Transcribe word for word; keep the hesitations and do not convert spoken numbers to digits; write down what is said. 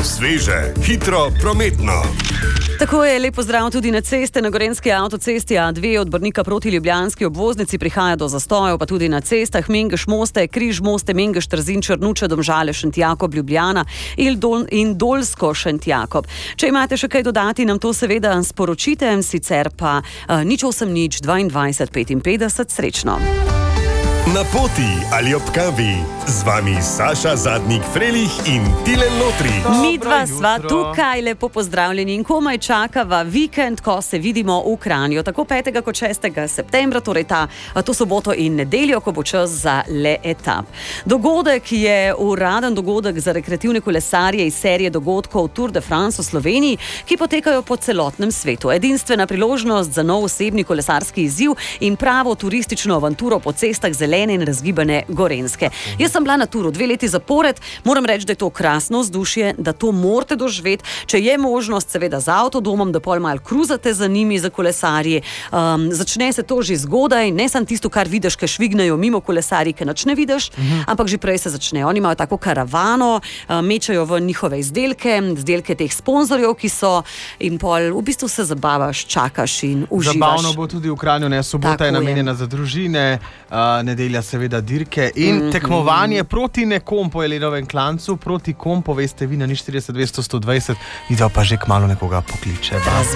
Sveže, hitro, prometno. Tako je, lepo zdrav tudi na ceste. Na gorenski avtocesti A dve od Brnika proti ljubljanski obvoznici prihaja do zastojev, pa tudi na cestah Mengeš Moste, Križ Moste, Mengeš Trzin, Črnuče, Domžale, Šentjakob, Ljubljana in Dolsko, Šentjakob. Če imate še kaj dodati, nam to seveda sporočite, sicer pa uh, nič osem nič dvaindvajset petinpetdeset, srečno. Na poti ali ob kavi, z vami Saša Zadnik Frelih in Tilen Lotri. Mi dva sva tukaj, lepo pozdravljeni in komaj čakava vikend, ko se vidimo v Kranju, tako petega kot šestega septembra, torej ta, to soboto in nedeljo, ko bo čas za le etap. Dogodek je uraden dogodek za rekreativne kolesarje iz serije dogodkov Tour de France v Sloveniji, ki potekajo po celotnem svetu. Edinstvena priložnost za nov osebni kolesarski izziv in pravo turistično avanturo po cestah zelene in razgibane Gorenske. Jaz sem bila na turu dve leti zapored, moram reči, da je to krasno vzdušje, da to morate doživeti, če je možnost, seveda z avtodomom, da pol malo kruzate za njimi, za kolesarji. Um, začne se to že zgodaj, ne samo tisto, kar vidiš, ki švignejo mimo kolesarji, ki nič ne vidiš, uh-huh. ampak že prej se začne. Oni imajo tako karavano, uh, mečajo v njihove izdelke, izdelke teh sponzorjev, ki so, in pol v bistvu se zabavaš, čakaš in uživaš. Zabavno bo tudi v Kranju, ne, sobota tako je namenjena je. Za družine, uh, nedelja seveda dirke in mm-hmm. tekmovanje proti nekom po Jelenovem klancu, proti kom, poveste vi na nič štirideset dvesto sto dvajset, videl pa že kmalu nekoga pokliče.